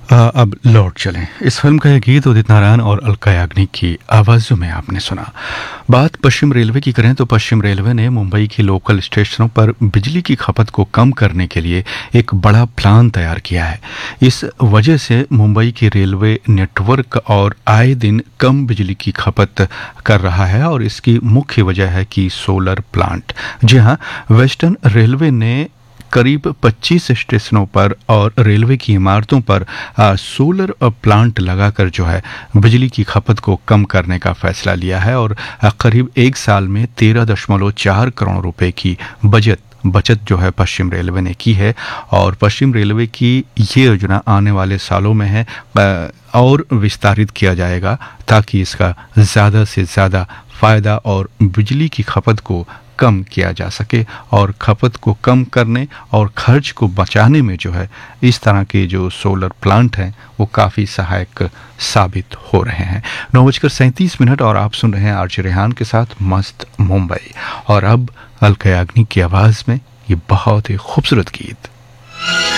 अब लौट चलें। इस फिल्म का यह गीत उदित नारायण और अलका याग्निक की आवाज़ों में आपने सुना। बात पश्चिम रेलवे की करें तो पश्चिम रेलवे ने मुंबई की लोकल स्टेशनों पर बिजली की खपत को कम करने के लिए एक बड़ा प्लान तैयार किया है। इस वजह से मुंबई की रेलवे नेटवर्क और आए दिन कम बिजली की खपत कर रहा है और इसकी मुख्य वजह है कि सोलर प्लांट। जी हाँ, वेस्टर्न रेलवे ने करीब 25 स्टेशनों पर और रेलवे की इमारतों पर सोलर प्लांट लगाकर जो है बिजली की खपत को कम करने का फैसला लिया है और करीब एक साल में 13.4 करोड़ रुपए की बचत जो है पश्चिम रेलवे ने की है। और पश्चिम रेलवे की ये योजना आने वाले सालों में है और विस्तारित किया जाएगा ताकि इसका ज़्यादा से ज़्यादा फ़ायदा और बिजली की खपत को कम किया जा सके। और खपत को कम करने और खर्च को बचाने में जो है इस तरह के जो सोलर प्लांट हैं वो काफ़ी सहायक साबित हो रहे हैं। 9:37 और आप सुन रहे हैं आरजे रेहान के साथ मस्त मुंबई। और अब अलका याग्निक की आवाज़ में ये बहुत ही खूबसूरत गीत।